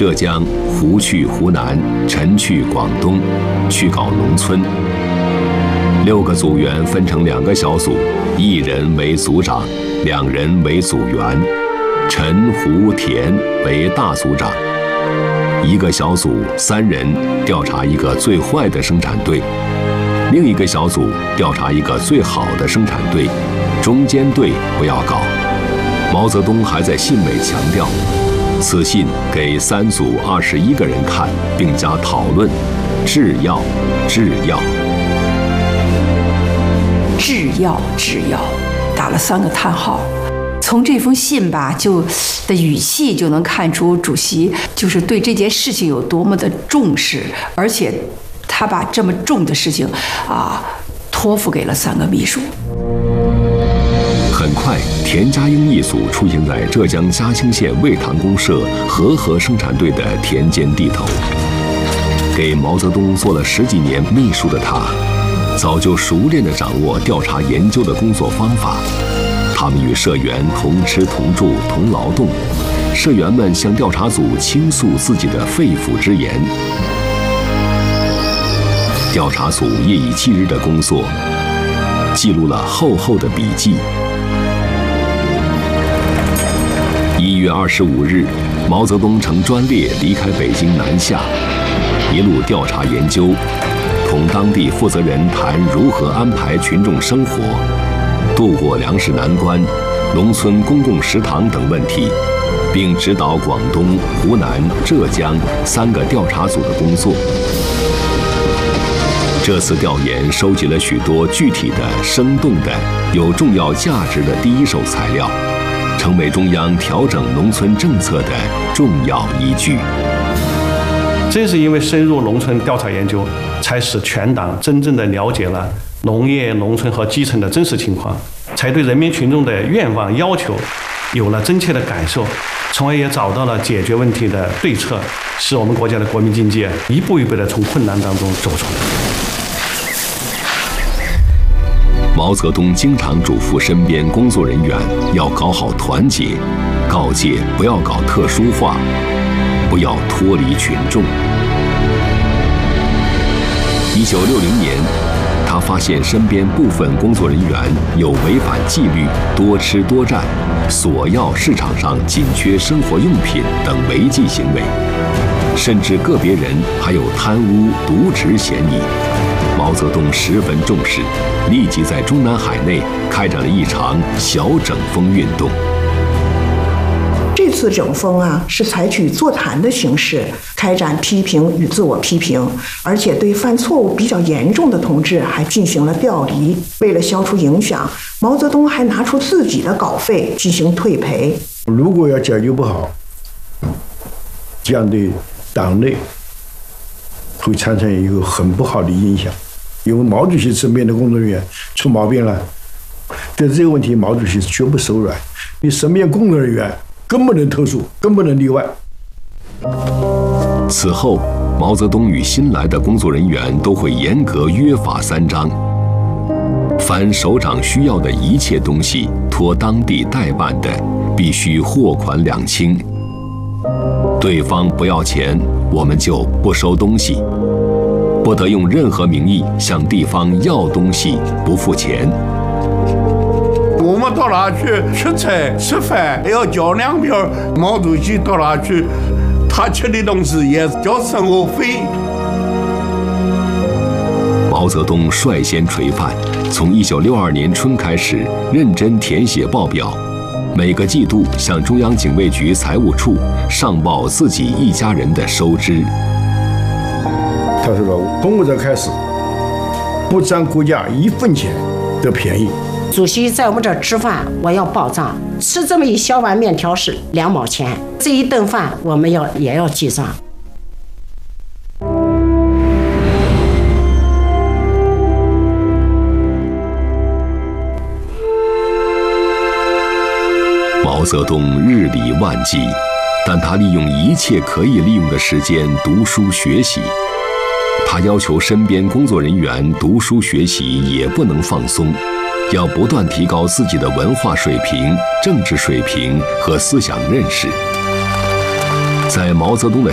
浙江胡去湖南，陈去广东，去搞农村。6个组员分成2个小组，1人为组长，2人为组员，陈、胡、田为大组长。1个小组3人调查一个最坏的生产队，另一个小组调查一个最好的生产队，中间队不要搞。毛泽东还在信里强调，此信给3组21个人看，并加讨论：制药，制药。 制药，制药，打了3个叹号。从这封信吧，的语气就能看出主席就是对这件事情有多么的重视，而且他把这么重的事情托付给了3个秘书。 很快，田家英一组出现在浙江嘉兴县魏塘公社和生产队的田间地头。给毛泽东做了10几年秘书的他，早就熟练地掌握调查研究的工作方法。他们与社员同吃同住同劳动，社员们向调查组倾诉自己的肺腑之言。调查组夜以继日的工作，记录了厚厚的笔记。1月25日，毛泽东乘专列离开北京南下，一路调查研究，同当地负责人谈如何安排群众生活，渡过粮食难关、农村公共食堂等问题，并指导广东、湖南、浙江3个调查组的工作。这次调研收集了许多具体的、生动的、有重要价值的第一手材料，成为中央调整农村政策的重要依据。 正是因为深入农村调查研究，才使全党真正的了解了农业、农村和基层的真实情况，才对人民群众的愿望要求有了真切的感受，从而也找到了解决问题的对策，使我们国家的国民经济一步一步地从困难当中走出来。 毛泽东经常嘱咐身边工作人员要搞好团结，告诫不要搞特殊化，不要脱离群众。1960年，他发现身边部分工作人员有违反纪律、多吃多占、索要市场上紧缺生活用品等违纪行为，甚至个别人还有贪污渎职嫌疑。毛泽东十分重视，立即在中南海内开展了一场小整风运动。 这次整风是采取座谈的形式开展批评与自我批评，而且对犯错误比较严重的同志还进行了调离。为了消除影响，毛泽东还拿出自己的稿费进行退赔。 如果要解决不好，这样对党内会产生一个很不好的影响。因为毛主席身边的工作人员出毛病了，对这个问题毛主席绝不手软，你身边工作人员更不能特殊，更不能例外。 此后，毛泽东与新来的工作人员都会严格约法3章：凡首长需要的一切东西，托当地代办的，必须货款两清。对方不要钱，我们就不收东西。不得用任何名义向地方要东西不付钱。 我们到哪去吃菜吃饭要交粮票，毛主席到哪去，他吃的东西也交生活费。 毛泽东率先垂范，从1962年春开始认真填写报表，每个季度向中央警卫局财务处上报自己一家人的收支。 他说了，从我这开始，不占国家1分钱的便宜。 主席在我们这儿吃饭，我要报账，吃这么一小碗面条是2毛钱，这一顿饭我们也要记账。 毛泽东日理万机，但他利用一切可以利用的时间读书学习。他要求身边工作人员读书学习也不能放松，要不断提高自己的文化水平、政治水平和思想认识。在毛泽东的